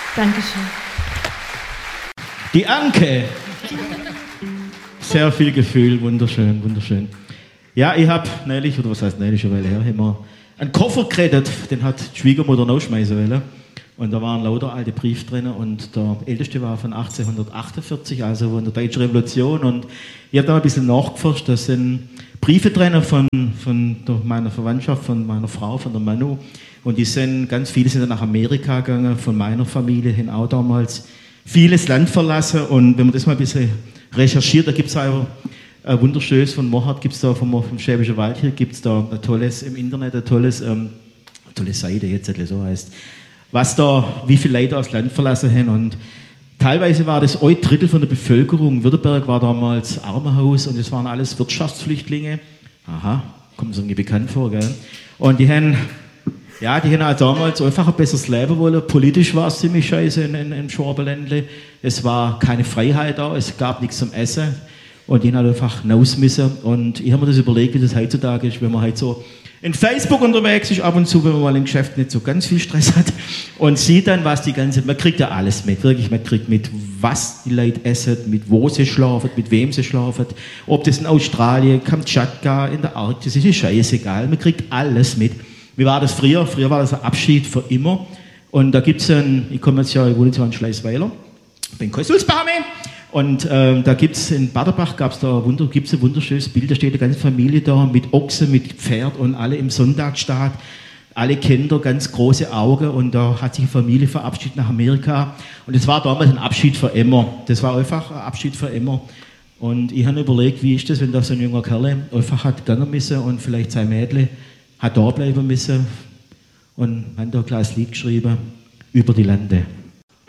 Dankeschön. Die Anke. Sehr viel Gefühl, wunderschön, wunderschön. Ja, ich habe neulich, oder was heißt neulich, eine Weile her, haben wir einen Koffer geredet, den hat die Schwiegermutter rausschmeißen wollen. Und da waren lauter alte Briefe drin und der älteste war von 1848, also von der Deutschen Revolution. Und ich habe da ein bisschen nachgeforscht, da sind Briefe drin von meiner Verwandtschaft, von meiner Frau, von der Manu. Und die sind, ganz viele sind dann nach Amerika gegangen, von meiner Familie hin auch damals. Vieles Land verlassen und wenn man das mal ein bisschen recherchiert, da gibt es auch ein wunderschönes von Mohart, gibt es da vom Schwäbischen Wald hier, gibt es da ein tolles im Internet, eine tolle Seite, jetzt so heißt, was da, wie viele Leute das Land verlassen haben und teilweise war das ein Drittel von der Bevölkerung. Württemberg war damals Armenhaus und es waren alles Wirtschaftsflüchtlinge. Aha, kommt so irgendwie bekannt vor, gell? Und die haben auch damals einfach ein besseres Leben wollen. Politisch war es ziemlich scheiße in Schwabenländle. Es war keine Freiheit da, es gab nichts zum Essen. Und die haben halt einfach raus müssen. Und ich habe mir das überlegt, wie das heutzutage ist, wenn man halt so in Facebook unterwegs ist, ab und zu, wenn man mal im Geschäft nicht so ganz viel Stress hat und sieht dann, was man kriegt ja alles mit, wirklich, man kriegt mit, was die Leute essen, mit wo sie schlafen, mit wem sie schlafen, ob das in Australien, Kamtschatka, in der Arktis, ist scheißegal, man kriegt alles mit. Wie war das früher? Früher war das ein Abschied für immer. Und da gibt es ich wohne jetzt in Schleißweiler, bin Konsulsbahme. Und da gibt es in Baderbach gibt's ein wunderschönes Bild, da steht eine ganze Familie da mit Ochsen, mit Pferd und alle im Sonntagsstaat, alle Kinder, ganz große Augen und da hat sich eine Familie verabschiedet nach Amerika und das war damals ein Abschied für immer. Das war einfach ein Abschied für immer. Und ich habe überlegt, wie ist das, wenn da so ein junger Kerl einfach hat gehen müssen und vielleicht sein Mädchen hat da bleiben müssen und hat da ein kleines Lied geschrieben über die Lande.